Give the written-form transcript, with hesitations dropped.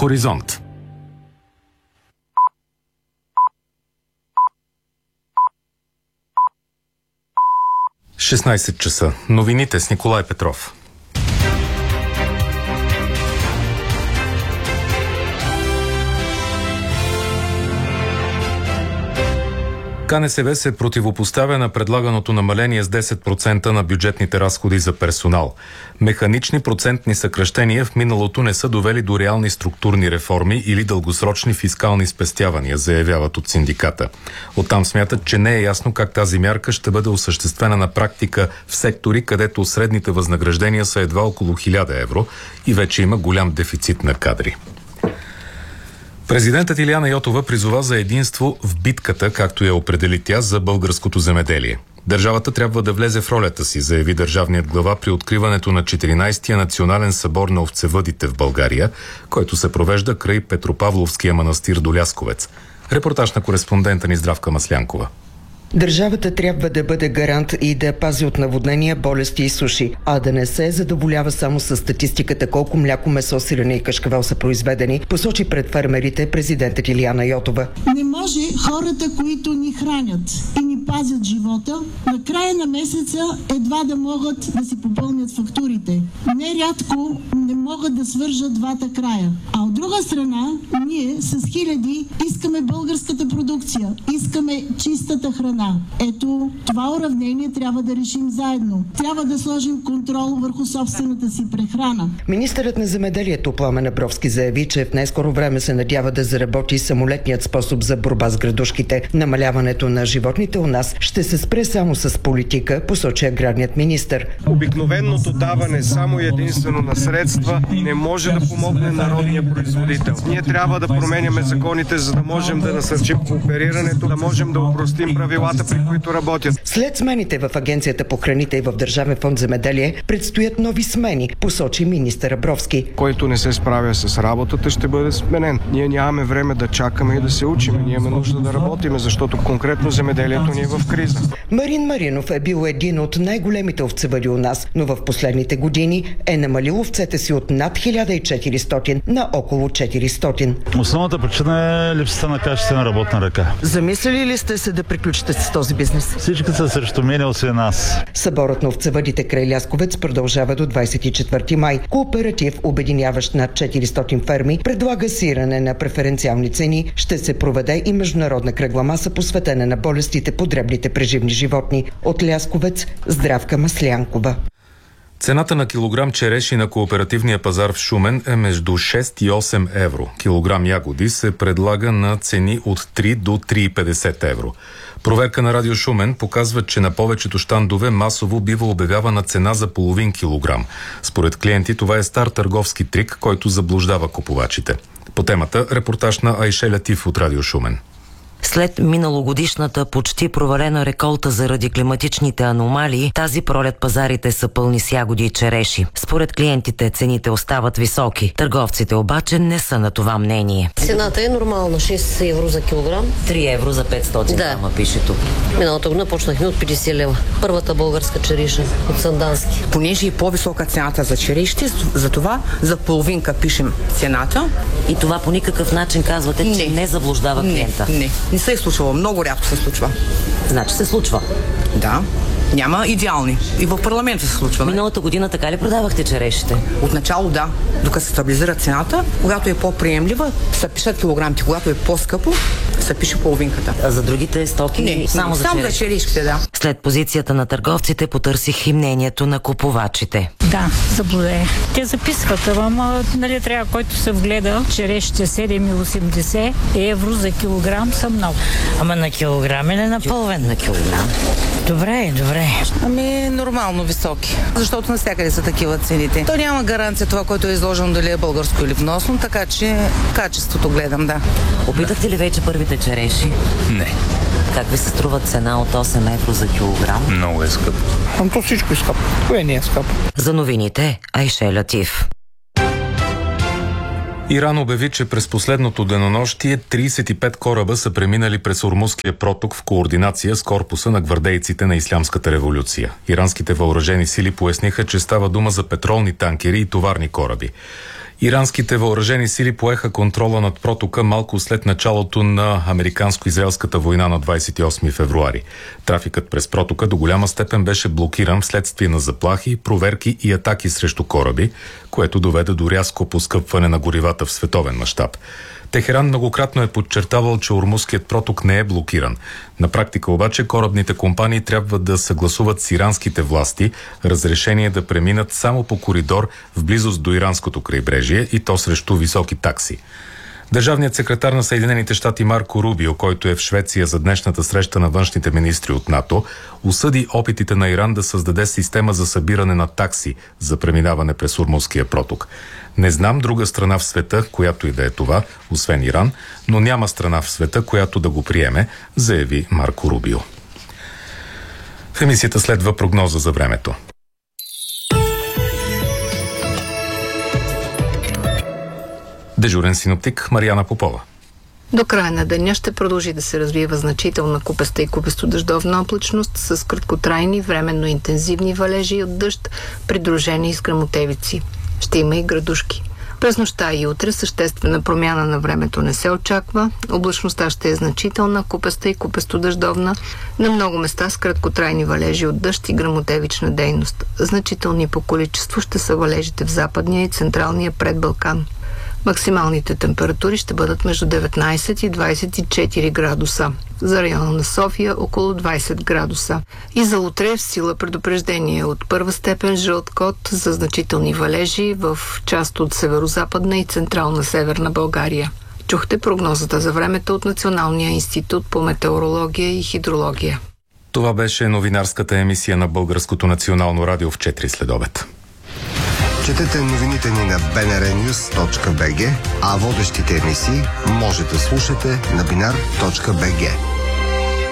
Хоризонт. – 16 часа. Новините с Николай Петров. КНСБ се противопоставя на предлаганото намаление с 10% на бюджетните разходи за персонал. Механични процентни съкращения в миналото не са довели до реални структурни реформи или дългосрочни фискални спестявания, заявяват от синдиката. Оттам смятат, че не е ясно как тази мярка ще бъде осъществена на практика в сектори, където средните възнаграждения са едва около 1000 евро и вече има голям дефицит на кадри. Президентът Илияна Йотова призова за единство в битката, както я определи тя, за българското земеделие. Държавата трябва да влезе в ролята си, заяви държавният глава при откриването на 14-тия национален събор на овцевъдите в България, който се провежда край Петропавловския манастир до Лясковец. Репортаж на кореспондента ни Здравка Маслянкова. Държавата трябва да бъде гарант и да пази от наводнения, болести и суши, а да не се задоволява само с статистиката колко мляко, месо, сирене и кашкавал са произведени, посочи пред фермерите президентът Илияна Йотова. Не може хората, които ни хранят и ни пазят живота, на края на месеца едва да могат да си попълнят фактурите. Нерядко не могат да свържат двата края. А от друга страна, ние с хиляди искаме българската продукция, искаме чистата храна. Ето, това уравнение трябва да решим заедно. Трябва да сложим контрол върху собствената си прехрана. Министърът на земеделието Пламен Абровски заяви, че в най-скоро време се надява да заработи самолетният способ за борба с градушките. Намаляването на животните у нас ще се спре само с политика, посочи аграрният министър. Обикновеното даване само и единствено на средства не може да помогне народния производител. Ние трябва да променяме законите, за да можем да насърчим кооперирането, да можем да опростим правилата, при които работят. След смените в Агенцията по храните и в Държавен фонд земеделие предстоят нови смени, посочи министър Абровски. Който не се справя с работата, ще бъде сменен. Ние нямаме време да чакаме и да се учим. Ние имаме нужда да работиме, защото конкретно земеделието ни е в криза. Марин Маринов е бил един от най-големите овцевъди у нас, но в последните години е намалил овцете си от над 1400 на около 400. Основната причина е липсата на качествена работна ръка. Замислили ли сте се да приключите с този бизнес? Всички са срещу мен, освен нас. Съборът на овцевъдите край Лясковец продължава до 24 май. Кооператив, обединяващ над 400 ферми, предлага сирене на преференциални цени. Ще се проведе и международна кръгла маса, посветена на болестите по дребните преживни животни. От Лясковец Здравка Маслянкова. Цената на килограм череши на кооперативния пазар в Шумен е между 6 и 8 евро. Килограм ягоди се предлага на цени от 3 до 3,50 евро. Проверка на Радио Шумен показва, че на повечето щандове масово бива обявявана цена за половин килограм. Според клиенти това е стар търговски трик, който заблуждава купувачите. По темата репортаж на Айше Латиф от Радио Шумен. След миналогодишната почти провалена реколта заради климатичните аномалии, тази пролет пазарите са пълни с ягоди и череши. Според клиентите цените остават високи. Търговците обаче не са на това мнение. Цената е нормална, 6 евро за килограм. 3 евро за 500 грама, пише тук. Миналата година почнахме от 50 лева. Първата българска череша от Сандански. Понеже е по-висока цената за черешите, затова за половинка пишем цената. И това по никакъв начин казвате, че не заблуждава клиента. Не се е случвало. Много рядко се случва. Значи се случва? Да. Няма идеални. И в парламента се случва. Миналата година така ли продавахте черешите? Отначало да. Докато се стабилизира цената, когато е по-приемлива, се пишат килограмите. Когато е по-скъпо, се пише половинката. А за другите стоки? Не, само за черешките, да. След позицията на търговците потърсих и мнението на купувачите. Да, заблудение. Те записват, ама нали трябва, който се вгледа, черешите 7,80 евро за килограм са много. Ама на килограм или на половин на килограм? Добре. Ами нормално високи, защото навсякъде са такива цените. То няма гаранция това, което е изложено дали е българско или вносно, така че качеството гледам, да. Опитахте ли вече първите череши? Не. Как ви се струва цена от 8 евро за килограм? Много е скъпо. То всичко е скъпо. Кое не е скъпо? За новините Айше Латиф. Иран обяви, че през последното денонощие 35 кораба са преминали през Ормузския проток в координация с корпуса на гвардейците на Ислямската революция. Иранските въоръжени сили поясниха, че става дума за петролни танкери и товарни кораби. Иранските въоръжени сили поеха контрола над протока малко след началото на американско-израелската война на 28 февруари. Трафикът през протока до голяма степен беше блокиран вследствие на заплахи, проверки и атаки срещу кораби, което доведе до рязко поскъпване на горивата в световен мащаб. Техеран многократно е подчертавал, че Ормузският проток не е блокиран. На практика обаче корабните компании трябва да съгласуват с иранските власти разрешение да преминат само по коридор в близост до иранското крайбрежие и то срещу високи такси. Държавният секретар на Съединените щати Марко Рубио, който е в Швеция за днешната среща на външните министри от НАТО, осъди опитите на Иран да създаде система за събиране на такси за преминаване през Ормузския проток. Не знам друга страна в света, която и да е това, освен Иран, но няма страна в света, която да го приеме, заяви Марко Рубио. В емисията следва прогноза за времето. Дежурен синоптик Мариана Попова. До края на деня ще продължи да се развива значителна купеста и купесто-дъждовна облачност с краткотрайни, временно интензивни валежи от дъжд, придружени с гръмотевици. Ще има и градушки. През нощта и утре съществена промяна на времето не се очаква. Облачността ще е значителна, купеста и купесто-дъждовна, на много места с краткотрайни валежи от дъжд и гръмотевична дейност. Значителни по количество ще са валежите в западния и централния предбалкан. Максималните температури ще бъдат между 19 и 24 градуса. За района на София около 20 градуса. И за утре в сила предупреждение от първа степен жълт код за значителни валежи в част от северо-западна и централна северна България. Чухте прогнозата за времето от Националния институт по метеорология и хидрология. Това беше новинарската емисия на Българското национално радио в 4 следобед. Четете новините ни на bnrnews.bg, а водещите емисии може да слушате на binar.bg.